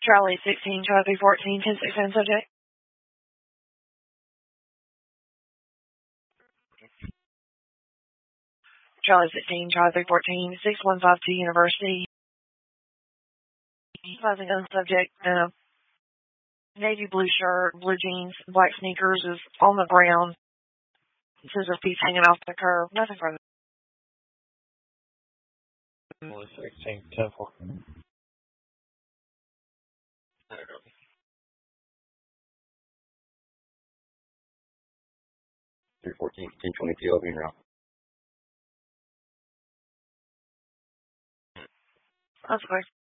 Charlie 16, Charlie 14, 10, 16, subject. Charlie 16, Charlie 14, 6152 University. Advising on subject, navy blue shirt, blue jeans, black sneakers is on the ground. It says his feet hanging off the curb. Nothing further. 16, 10, 14. 314, 1022, opening route. That's clear.